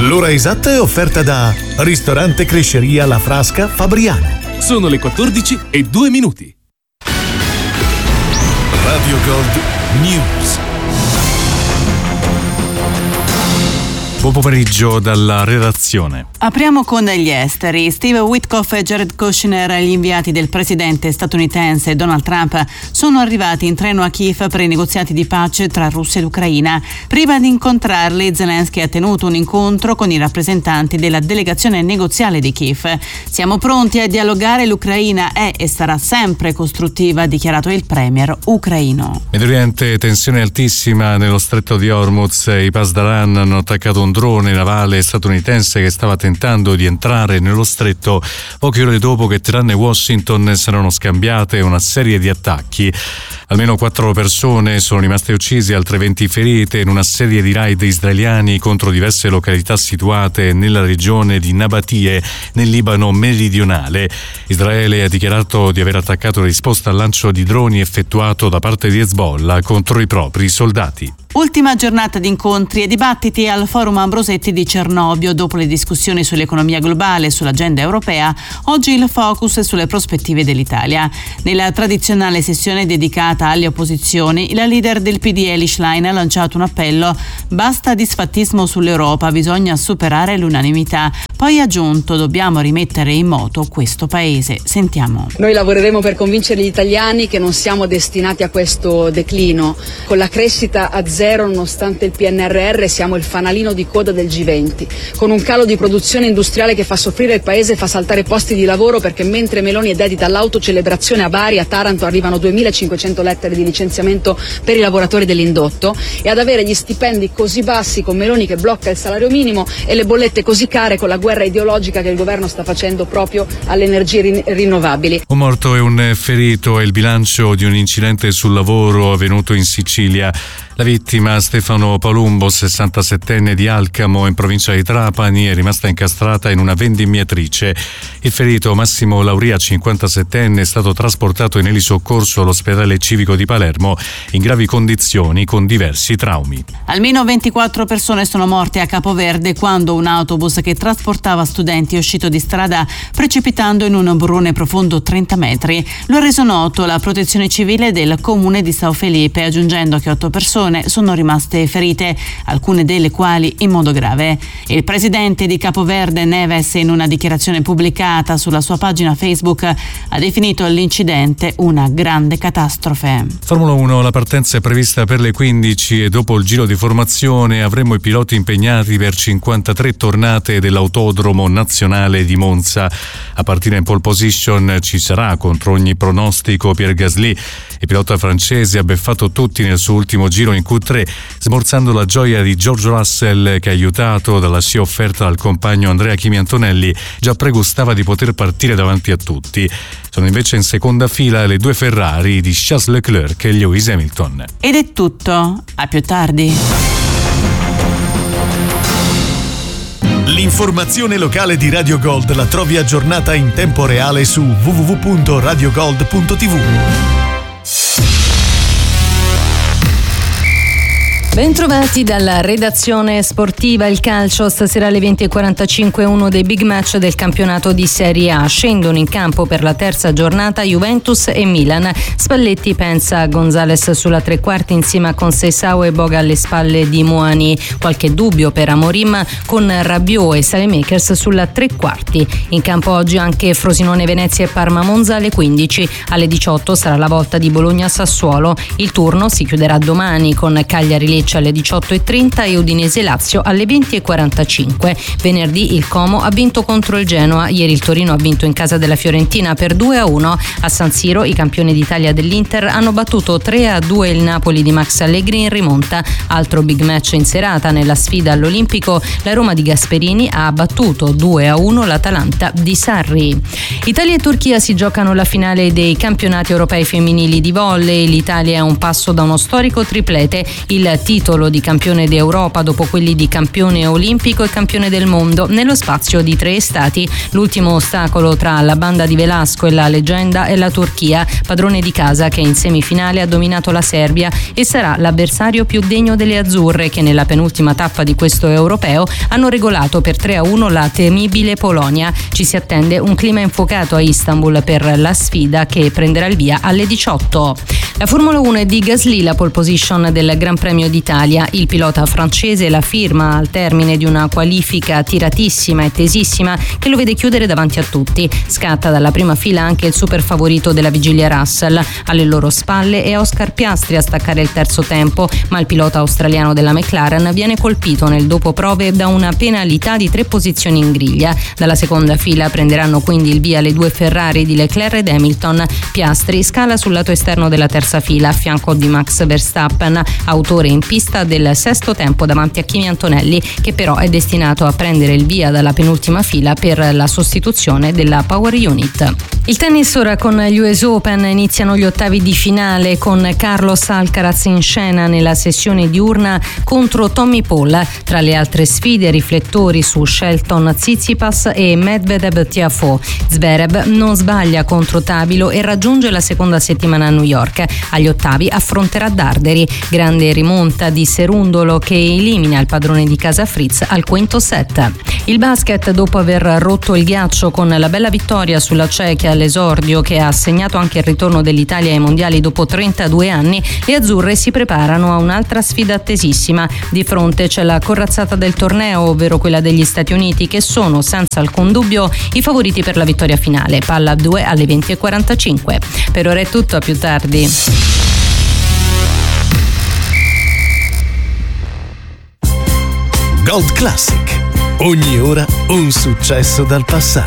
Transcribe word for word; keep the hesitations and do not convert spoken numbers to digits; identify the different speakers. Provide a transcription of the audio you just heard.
Speaker 1: L'ora esatta è offerta da Ristorante Cresceria La Frasca Fabriano.
Speaker 2: Sono le quattordici e due minuti.
Speaker 1: Radio Gold News.
Speaker 3: Buon pomeriggio dalla redazione.
Speaker 4: Apriamo con gli esteri. Steve Witkoff e Jared Kushner, gli inviati del presidente statunitense Donald Trump, sono arrivati in treno a Kiev per i negoziati di pace tra Russia ed Ucraina. Prima di incontrarli, Zelensky ha tenuto un incontro con i rappresentanti della delegazione negoziale di Kiev. Siamo pronti a dialogare, l'Ucraina è e sarà sempre costruttiva, ha dichiarato il premier ucraino.
Speaker 3: Medio Oriente, tensione altissima nello stretto di Hormuz. I Pasdaran hanno attaccato un drone navale statunitense che stava tentando di entrare nello stretto poche ore dopo che Teheran e Washington si erano scambiate una serie di attacchi. Almeno quattro persone sono rimaste uccise, altre venti ferite in una serie di raid israeliani contro diverse località situate nella regione di Nabatie, nel Libano meridionale. Israele ha dichiarato di aver attaccato in risposta al lancio di droni effettuato da parte di Hezbollah contro i propri soldati.
Speaker 4: Ultima giornata di incontri e dibattiti al Forum Ambrosetti di Cernobbio. Dopo le discussioni sull'economia globale e sull'agenda europea, oggi il focus è sulle prospettive dell'Italia. Nella tradizionale sessione dedicata alle opposizioni, la leader del P D Elly Schlein ha lanciato un appello: basta disfattismo sull'Europa, bisogna superare l'unanimità. Poi ha aggiunto: dobbiamo rimettere in moto questo paese. Sentiamo.
Speaker 5: Noi lavoreremo per convincere gli italiani che non siamo destinati a questo declino. Con la crescita a zero, nonostante il P N R R, siamo il fanalino di coda del G venti, con un calo di produzione industriale che fa soffrire il paese e fa saltare posti di lavoro, perché mentre Meloni è dedita all'autocelebrazione a Bari, a Taranto arrivano duemilacinquecento lettere di licenziamento per i lavoratori dell'indotto, e ad avere gli stipendi così bassi con Meloni che blocca il salario minimo e le bollette così care con la guerra ideologica che il governo sta facendo proprio alle energie rin- rinnovabili.
Speaker 3: Un morto e un ferito è il bilancio di un incidente sul lavoro avvenuto in Sicilia. La vittima, Stefano Palumbo, sessantasettenne di Alcamo, in provincia di Trapani, è rimasta incastrata in una vendimmiatrice. Il ferito, Massimo Lauria, cinquantasettenne, è stato trasportato in elisoccorso all'ospedale civico di Palermo in gravi condizioni con diversi traumi.
Speaker 4: Almeno ventiquattro persone sono morte a Capoverde quando un autobus che trasportava studenti è uscito di strada precipitando in un burrone profondo trenta metri. Lo ha reso noto la protezione civile del comune di Sao Felipe, aggiungendo che otto persone sono rimaste ferite, alcune delle quali in modo grave. Il presidente di Capoverde, Neves, in una dichiarazione pubblicata sulla sua pagina Facebook, ha definito l'incidente una grande catastrofe.
Speaker 3: Formula uno, la partenza è prevista per le quindici e dopo il giro di formazione avremo i piloti impegnati per cinquantatré tornate dell'Autodromo Nazionale di Monza. A partire in pole position ci sarà, contro ogni pronostico, Pierre Gasly. Il pilota francese ha beffato tutti nel suo ultimo giro in Q tre, smorzando la gioia di George Russell, che, aiutato dalla scia offerta dal compagno Andrea Kimi Antonelli, già pregustava di poter partire davanti a tutti. Sono invece in seconda fila le due Ferrari di Charles Leclerc e Lewis Hamilton.
Speaker 4: Ed è tutto, a più tardi.
Speaker 1: L'informazione locale di Radio Gold la trovi aggiornata in tempo reale su w w w punto radio gold punto t v.
Speaker 6: Bentrovati dalla redazione sportiva. Il calcio stasera alle venti e quarantacinque, uno dei big match del campionato di Serie A. Scendono in campo per la terza giornata Juventus e Milan. Spalletti pensa a Gonzalez sulla tre quarti insieme a Conceição e Boga alle spalle di Moani. Qualche dubbio per Amorim con Rabiot e Saelemaekers sulla tre quarti. In campo oggi anche Frosinone, Venezia e Parma Monza alle quindici. Alle diciotto sarà la volta di Bologna Sassuolo. Il turno si chiuderà domani con Cagliari alle diciotto e trenta e Udinese Lazio alle venti e quarantacinque. Venerdì il Como ha vinto contro il Genoa, ieri il Torino ha vinto in casa della Fiorentina per due a uno. A San Siro i campioni d'Italia dell'Inter hanno battuto tre a due il Napoli di Max Allegri in rimonta. Altro big match in serata nella sfida all'Olimpico, la Roma di Gasperini ha battuto due a uno l'Atalanta di Sarri. Italia e Turchia si giocano la finale dei campionati europei femminili di volley. L'Italia è a un passo da uno storico triplete. Il team titolo di campione d'Europa dopo quelli di campione olimpico e campione del mondo nello spazio di tre estati. L'ultimo ostacolo tra la banda di Velasco e la leggenda è la Turchia, padrone di casa, che in semifinale ha dominato la Serbia e sarà l'avversario più degno delle azzurre, che nella penultima tappa di questo europeo hanno regolato per tre a uno la temibile Polonia. Ci si attende un clima infuocato a Istanbul per la sfida, che prenderà il via alle diciotto. La Formula uno è di Gasly la pole position del Gran Premio d'Italia. Il pilota francese la firma al termine di una qualifica tiratissima e tesissima che lo vede chiudere davanti a tutti. Scatta dalla prima fila anche il super favorito della vigilia Russell. Alle loro spalle è Oscar Piastri a staccare il terzo tempo, ma il pilota australiano della McLaren viene colpito nel dopoprove da una penalità di tre posizioni in griglia. Dalla seconda fila prenderanno quindi il via le due Ferrari di Leclerc ed Hamilton. Piastri scala sul lato esterno della terza fila a fianco di Max Verstappen, autore in pista del sesto tempo davanti a Kimi Antonelli, che però è destinato a prendere il via dalla penultima fila per la sostituzione della Power Unit. Il tennis ora con gli U S Open. Iniziano gli ottavi di finale con Carlos Alcaraz in scena nella sessione diurna contro Tommy Paul. Tra le altre sfide, riflettori su Shelton Tsitsipas e Medvedev Tiafoe. Zverev non sbaglia contro Tabilo e raggiunge la seconda settimana a New York. Agli ottavi affronterà Darderi. Grande rimonta di Serundolo che elimina il padrone di casa Fritz al quinto set. Il basket, dopo aver rotto il ghiaccio con la bella vittoria sulla Cechia all'esordio, che ha segnato anche il ritorno dell'Italia ai mondiali dopo trentadue anni, le azzurre si preparano a un'altra sfida attesissima. Di fronte c'è la corazzata del torneo, ovvero quella degli Stati Uniti, che sono senza alcun dubbio i favoriti per la vittoria finale. Palla a due alle venti e quarantacinque. Per ora è tutto, a più tardi.
Speaker 1: Gold Classic. Ogni ora un successo dal passato.